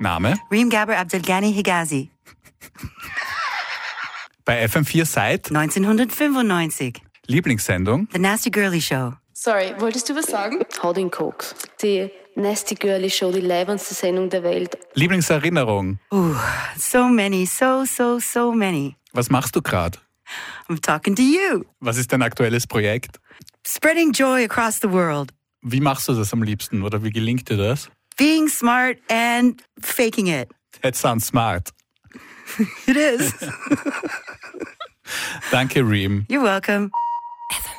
Name? Reem Gabber Abdelghani Higazi. Bei FM4 seit? 1995. Lieblingssendung? The Nasty Girly Show. Sorry, wolltest du was sagen? Hau den Koks. Die Nasty Girly Show, die leibendste Sendung der Welt. Lieblingserinnerung? So many, so many. Was machst du gerade? I'm talking to you. Was ist dein aktuelles Projekt? Spreading joy across the world. Wie machst du das am liebsten oder wie gelingt dir das? Being smart and faking it. That sounds smart. It is. Danke, Reem. You're welcome.